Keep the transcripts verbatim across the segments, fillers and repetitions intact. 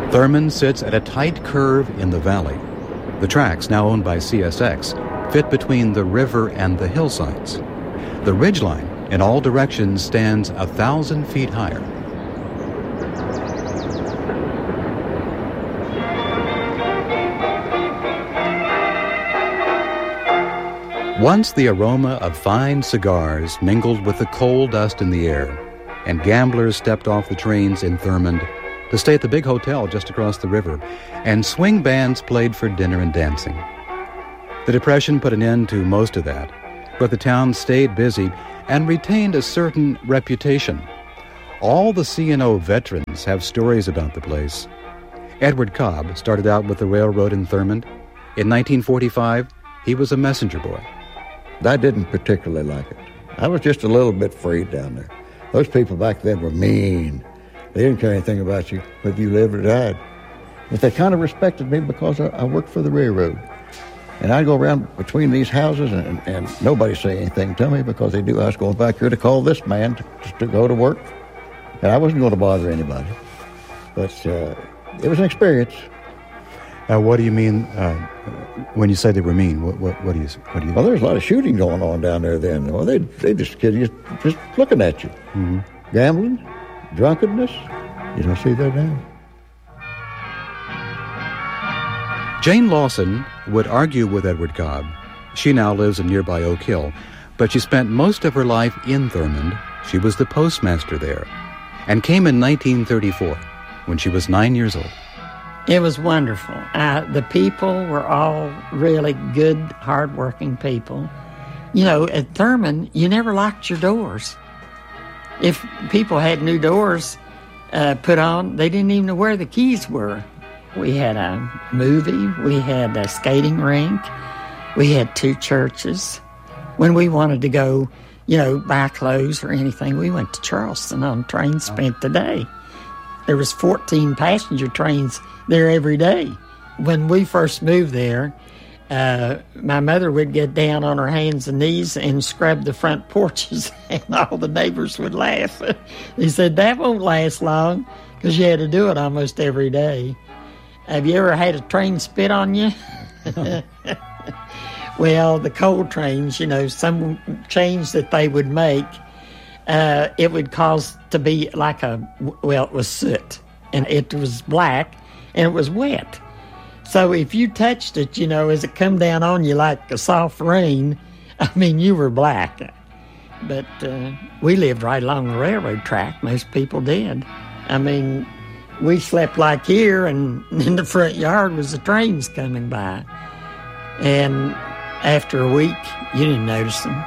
Thurmond sits at a tight curve in the valley. The tracks, now owned by C S X, fit between the river and the hillsides. The ridgeline, in all directions, stands a thousand feet higher. Once the aroma of fine cigars mingled with the coal dust in the air, and gamblers stepped off the trains in Thurmond to stay at the big hotel just across the river, and swing bands played for dinner and dancing. The Depression put an end to most of that, but the town stayed busy and retained a certain reputation. All the C and O veterans have stories about the place. Edward Cobb started out with the railroad in Thurmond. In nineteen forty-five, he was a messenger boy. I didn't particularly like it. I was just a little bit afraid down there. Those people back then were mean. They didn't care anything about you, whether you lived or died. But they kind of respected me because I, I worked for the railroad. And I'd go around between these houses, and, and nobody say anything to me because they knew I was going back here to call this man to, just to go to work. And I wasn't going to bother anybody. But uh, it was an experience. Now, what do you mean uh, when you say they were mean? What, what, what do you? What do you? Well, there's a lot of shooting going on down there then. Well, they they just kid you, just looking at you, mm-hmm. Gambling, drunkenness. You don't see that now. Jane Lawson would argue with Edward Cobb. She now lives in nearby Oak Hill, but she spent most of her life in Thurmond. She was the postmaster there, and came in nineteen thirty-four, when she was nine years old. It was wonderful. Uh, the people were all really good, hard-working people. You know, at Thurmond, you never locked your doors. If people had new doors uh, put on, they didn't even know where the keys were. We had a movie, we had a skating rink, we had two churches. When we wanted to go, you know, buy clothes or anything, we went to Charleston on train, spent the day. There was fourteen passenger trains there every day. When we first moved there, uh, my mother would get down on her hands and knees and scrub the front porches, and all the neighbors would laugh. They said, that won't last long, because you had to do it almost every day. Have you ever had a train spit on you? Well, the coal trains, you know, some change that they would make, uh, it would cause to be like a, well, it was soot, and it was black, and it was wet. So if you touched it, you know, as it come down on you like a soft rain, I mean, you were black. But uh, we lived right along the railroad track. Most people did. I mean, we slept like here, and in the front yard was the trains coming by. And after a week, you didn't notice them.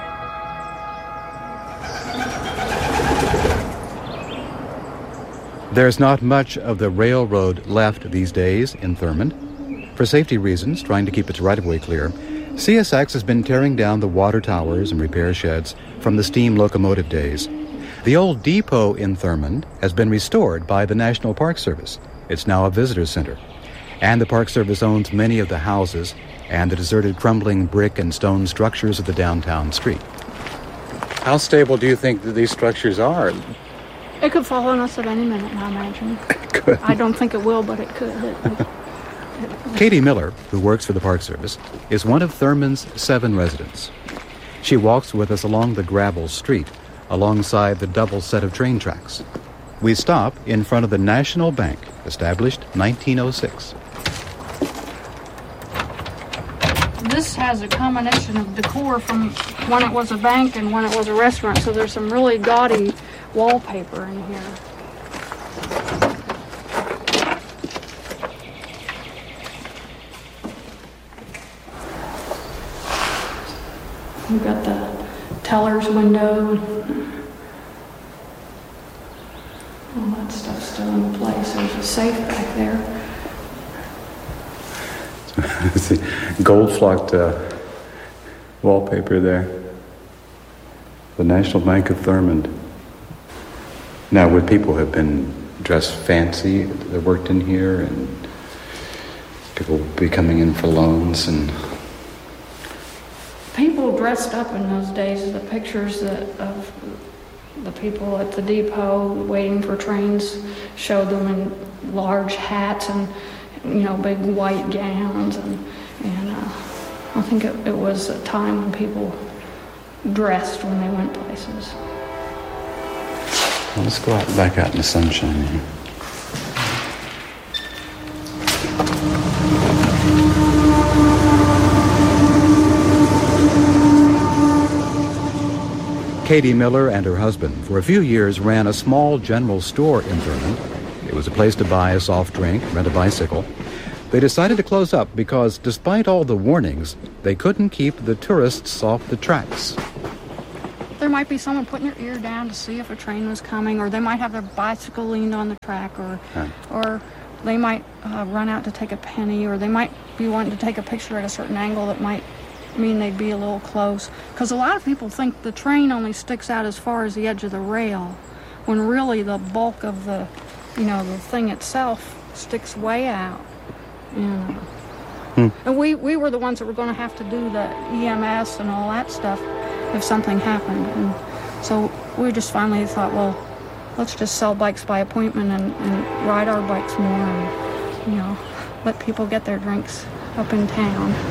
There's not much of the railroad left these days in Thurmond. For safety reasons, trying to keep its right-of-way clear, C S X has been tearing down the water towers and repair sheds from the steam locomotive days. The old depot in Thurmond has been restored by the National Park Service. It's now a visitor center. And the Park Service owns many of the houses and the deserted, crumbling brick and stone structures of the downtown street. How stable do you think that these structures are? It could fall on us at any minute, I imagine. It could. I don't think it will, but it could. It, it, it, Katie Miller, who works for the Park Service, is one of Thurmond's seven residents. She walks with us along the gravel street, alongside the double set of train tracks. We stop in front of the National Bank, established nineteen oh six. This has a combination of decor from when it was a bank and when it was a restaurant, so there's some really gaudy wallpaper in here. We've got the teller's window. All that stuff's still in place. There's a safe back there. It's the gold-flocked uh, wallpaper there. The National Bank of Thurmond. Now, would people have been dressed fancy that worked in here, and people would be coming in for loans and... People dressed up in those days. The pictures that of the people at the depot waiting for trains showed them in large hats and, you know, big white gowns. And, and uh, I think it, it was a time when people dressed when they went places. Well, let's go out back out in the sunshine here. Katie Miller and her husband for a few years ran a small general store in Thurmond. It was a place to buy a soft drink, rent a bicycle. They decided to close up because despite all the warnings, they couldn't keep the tourists off the tracks. There might be someone putting their ear down to see if a train was coming, or they might have their bicycle leaned on the track, or huh. or they might uh, run out to take a penny, or they might be wanting to take a picture at a certain angle that might mean they'd be a little close. Because a lot of people think the train only sticks out as far as the edge of the rail, when really the bulk of the, you know, the thing itself sticks way out. And, uh, hmm. and we, we were the ones that were going to have to do the E M S and all that stuff if something happened. And so we just finally thought, well, let's just sell bikes by appointment and, and ride our bikes more and, you know, let people get their drinks up in town.